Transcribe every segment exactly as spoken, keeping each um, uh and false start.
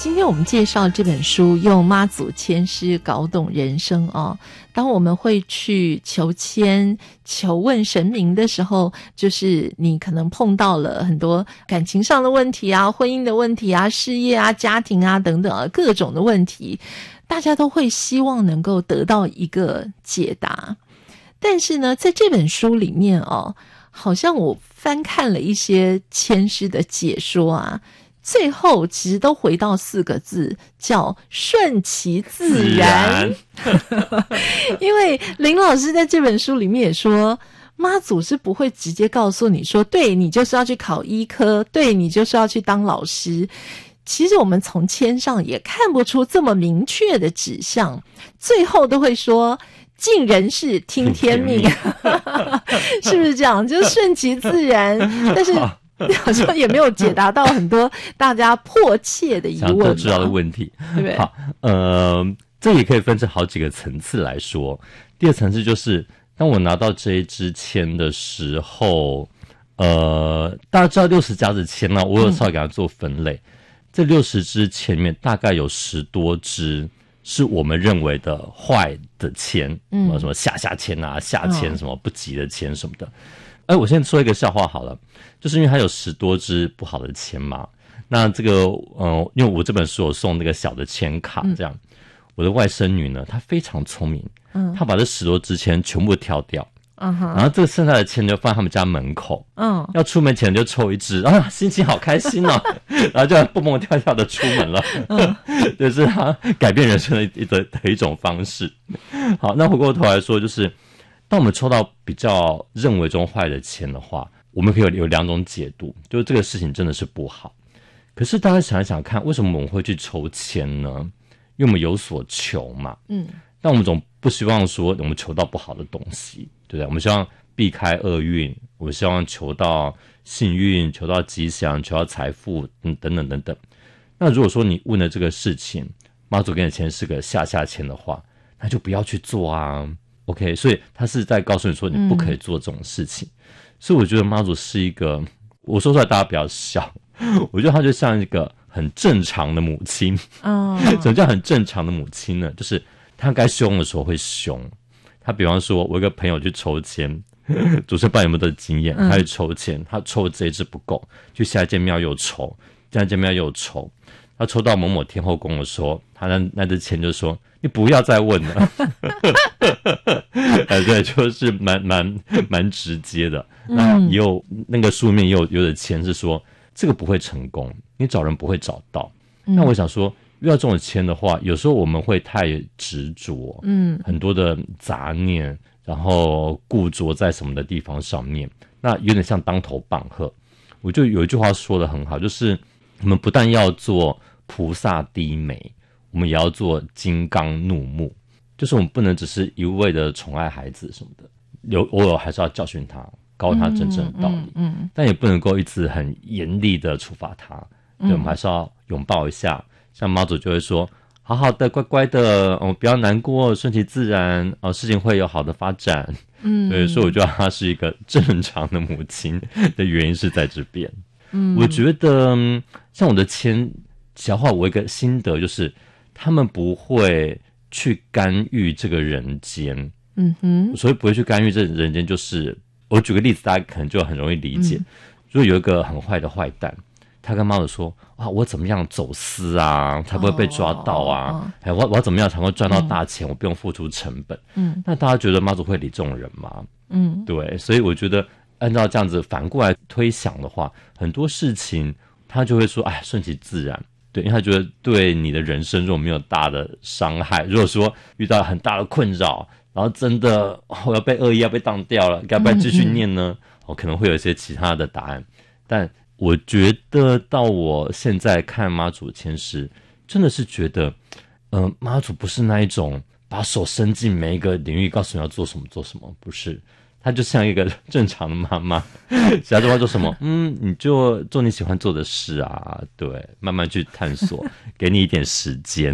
今天我们介绍这本书，用妈祖签诗搞懂人生哦。当我们会去求签、求问神明的时候，就是你可能碰到了很多感情上的问题啊、婚姻的问题啊、事业啊、家庭啊等等啊各种的问题，大家都会希望能够得到一个解答。但是呢，在这本书里面哦，好像我翻看了一些签诗的解说啊，最后其实都回到四个字，叫顺其自然。自然因为林老师在这本书里面也说，妈祖是不会直接告诉你说，对，你就是要去考医科，对，你就是要去当老师。其实我们从签上也看不出这么明确的指向，最后都会说尽人事听天命是不是这样？就是顺其自然，但是好像也没有解答到很多大家迫切的疑问， 想都知道的问题， 对不对？ 好，呃，这也可以分成好几个层次来说。第二层次就是，当我拿到这一支签的时候，呃，大家知道六十家的签呢，我有稍微给它做分类。嗯，这六十支签里面大概有十多支是我们认为的坏的签，嗯，什么下下签啊、下签什么不吉的签什么的。哎，我先说一个笑话好了，就是因为它有十多支不好的签嘛。那这个，呃，因为我这本书有送那个小的签卡，这样，嗯，我的外甥女呢，她非常聪明，嗯，她把这十多支签全部挑掉。嗯哼，然后这个剩下的签就放在他们家门口，嗯，要出门前就抽一支啊，心情好开心哦，然后就蹦蹦跳跳的出门了，嗯，这是他改变人生的一的的一种方式。好，那回过头来说，就是当我们抽到比较认为中坏的签的话，我们可以有有两种解读，就是这个事情真的是不好。可是大家想一想看，为什么我们会去抽签呢？因为我们有所求嘛，嗯，但我们总不希望说我们求到不好的东西，对不对？我们希望避开厄运，我们希望求到幸运，求到吉祥，求到财富，嗯，等等等等。那如果说你问的这个事情，妈祖给你签是个下下签的话，那就不要去做啊。OK， 所以他是在告诉你说你不可以做这种事情。嗯，所以我觉得妈祖是一个，我说出来大家不要笑，我觉得他就像一个很正常的母亲。哦，什么叫很正常的母亲呢？就是他该凶的时候会凶。他比方说，我有一个朋友去抽签，主持人不知道有没有这个经验，他去抽签，他抽这一支不够，去下一间庙又抽，下一间庙又抽，他抽到某某天后宫的时候，他那那支签就说：“你不要再问了。”哎，对，就是蛮蛮蛮直接的。那也有那个书面也有有的签是说这个不会成功，你找人不会找到。嗯，那我想说，遇到这种签的话，有时候我们会太执着，嗯，很多的杂念，然后固着在什么的地方上面，那有点像当头棒喝。我就有一句话说得很好，就是我们不但要做菩萨低眉，我们也要做金刚怒目，就是我们不能只是一味的宠爱孩子什么的，有偶尔还是要教训他，告诉他真正的道理，嗯嗯嗯，但也不能够一直很严厉的处罚他，对，我们还是要拥抱一下。像妈祖就会说，好好的乖乖的，哦，不要难过，顺其自然，哦，事情会有好的发展。嗯，对，所以我觉得她是一个正常的母亲的原因是在这边。嗯，我觉得像我的签小话，我一个心得就是，他们不会去干预这个人间。嗯哼，所以不会去干预这人间，就是我举个例子，大家可能就很容易理解。嗯，如果有一个很坏的坏蛋，他跟妈祖说：“哇，我怎么样走私啊，才不会被抓到啊？哦哦，哎，我我要怎么样才会赚到大钱？嗯，我不用付出成本。”嗯，那大家觉得妈祖会理这种人吗？嗯，对，所以我觉得按照这样子反过来推想的话，很多事情他就会说：“哎，顺其自然。”对，因为他觉得对你的人生如果没有大的伤害，如果说遇到很大的困扰，然后真的，哦，我要被恶意要被当掉了，该不该继续念呢？我，嗯嗯，可能会有一些其他的答案，但我觉得到我现在看妈祖签诗，真的是觉得，呃，妈祖不是那一种把手伸进每一个领域，告诉你要做什么做什么，不是，他就像一个正常的妈妈，其他的话做什么，嗯，你就做你喜欢做的事啊，对，慢慢去探索，给你一点时间。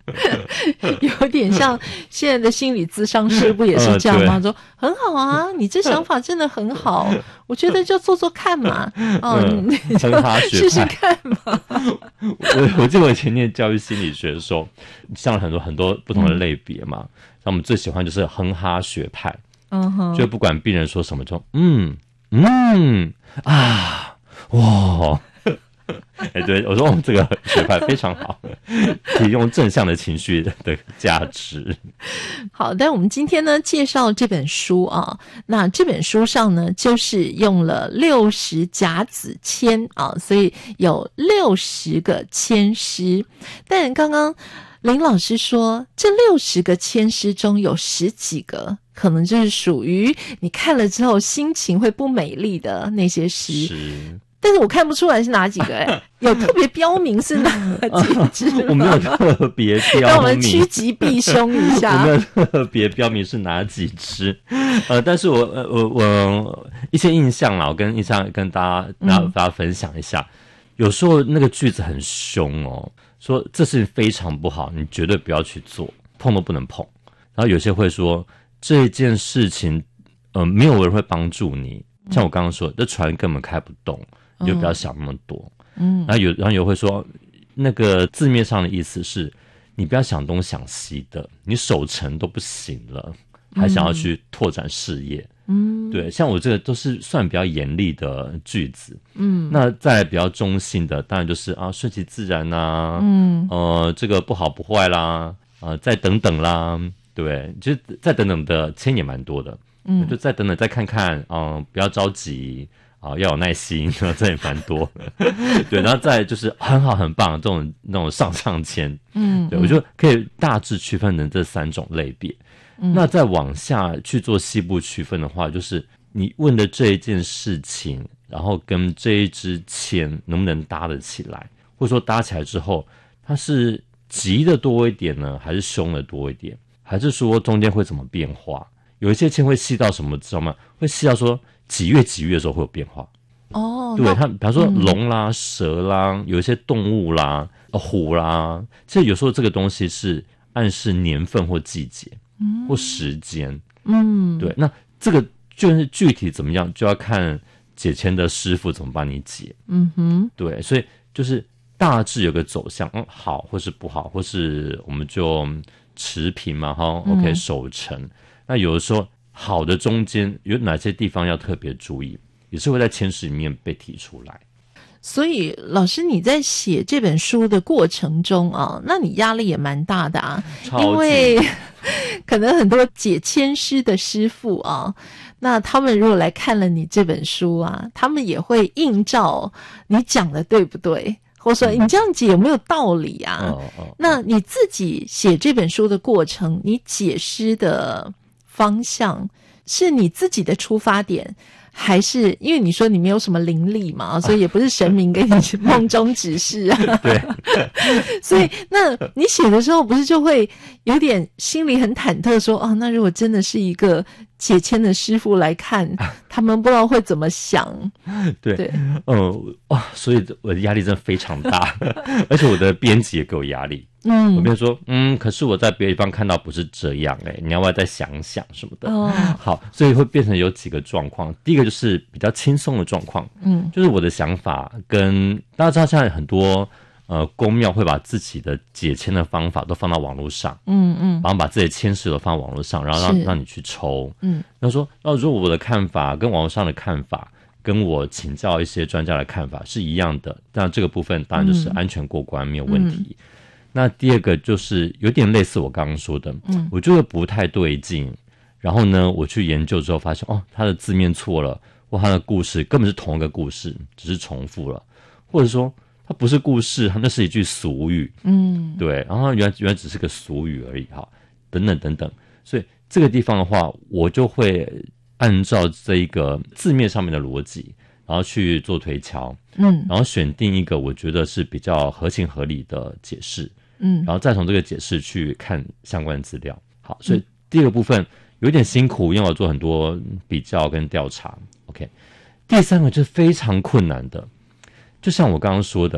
有点像现在的心理咨商师不也是这样吗？呃、说很好啊，你这想法真的很好，我觉得就做做看嘛，哦， 嗯、 你哼哈学派试试看嘛。 我我记得我以前念教育心理学的时候，上了很多很多不同的类别嘛，那、嗯、我们最喜欢就是哼哈学派，嗯哼，就不管病人说什么就嗯嗯啊哇。哎、欸，对我说，我们这个学派非常好，提供正向的情绪的价值。 好，但我们今天呢介绍这本书啊，那这本书上呢就是用了六十甲子签啊，所以有六十个签诗。但刚刚林老师说，这六十个签诗中有十几个可能就是属于你看了之后心情会不美丽的那些诗。 是。 但是我看不出来是哪几个、欸、有特别标明是哪几支吗？ 我没有特别标明， 让我们趋吉避凶一下。 我没有特别标明是哪几支，呃，但是我我我一些印象啦，我跟印象跟大家大家大家分享一下。嗯、有时候那个句子很凶哦，说这事情非常不好，你绝对不要去做，碰都不能碰。然后有些会说这件事情，呃，没有人会帮助你，像我刚刚说，这船根本开不动。你就不要想那么多，嗯，然后有然后有会说，那个字面上的意思是，你不要想东想西的，你守成都不行了，还想要去拓展事业，嗯，对，像我这个都是算比较严厉的句子，嗯，那再来比较中性的，当然就是啊，顺其自然啦，嗯，呃，这个不好不坏啦，呃，再等等啦，对，就是再等等的签也蛮多的，嗯，就再等等再看看，嗯、呃，不要着急。啊，要有耐心，这也蛮多的。对，然后再来就是很好很棒的这种那种上上签，嗯，对，我觉得可以大致区分成这三种类别。嗯、那再往下去做细部区分的话，就是你问的这一件事情，然后跟这一支签能不能搭得起来，或者说搭起来之后，它是急的多一点呢，还是凶的多一点，还是说中间会怎么变化？有一些签会细到什么，知道吗？会细到说。几月几月的时候会有变化哦，对，它比方说龙啦、嗯、蛇啦，有一些动物啦、虎啦，其实有时候这个东西是暗示年份或季节，嗯，或时间，嗯，对，那这个就是具体怎么样，就要看解签的师傅怎么帮你解，嗯哼，对，所以就是大致有个走向，嗯，好或是不好，或是我们就持平嘛，哈、嗯、，OK， 守成，那有的时候。好的中间有哪些地方要特别注意，也是会在签诗里面被提出来。 所以老师你在写这本书的过程中啊，那你压力也蛮大的啊，因为可能很多解签诗的师傅啊，那他们如果来看了你这本书啊，他们也会映照你讲的对不对，或者说你这样解有没有道理啊、嗯哦哦、那你自己写这本书的过程，你解诗的方向是你自己的出发点，还是因为你说你没有什么灵力嘛，所以也不是神明给你梦中指示啊？ 对， 所以那你写的时候不是就会有点心里很忐忑说，哦，那如果真的是一个解签的师傅来看，他们不知道会怎么想。 对，对，嗯，哇，所以我的压力真的非常大，而且我的编辑也给我压力。嗯，我别说，嗯，可是我在别的地方看到不是这样哎、欸，你要不要再想想什么的？哦，好，所以会变成有几个状况。第一个就是比较轻松的状况，嗯，就是我的想法跟大家知道，现在很多呃宫庙会把自己的解签的方法都放到网络上，嗯嗯，然后把自己的签诗都放到网络上，然后让让你去抽，嗯，然后说，那如果我的看法跟网络上的看法，跟我请教一些专家的看法是一样的，那这个部分当然就是安全过关，嗯、没有问题。嗯，那第二个就是有点类似我刚刚说的，嗯，我觉得不太对劲，然后呢，我去研究之后发现，哦，他的字面错了，或他的故事根本是同一个故事，只是重复了，或者说它不是故事，它那是一句俗语，嗯，对，然后原来原来只是个俗语而已，哈，等等等等，所以这个地方的话，我就会按照这一个字面上面的逻辑，然后去做推敲，嗯，然后选定一个我觉得是比较合情合理的解释。嗯，然后再从这个解释去看相关资料。好，所以第二个部分有点辛苦，因为我要做很多比较跟调查。OK， 第三个就是非常困难的，就像我刚刚说的，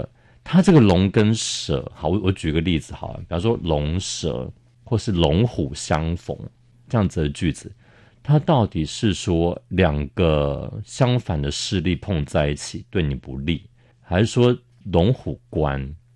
它这个龙跟蛇，好，我我举个例子好了，比方说龙蛇或是龙虎相逢这样子的句子，它到底是说两个相反的势力碰在一起对你不利，还是说龙虎关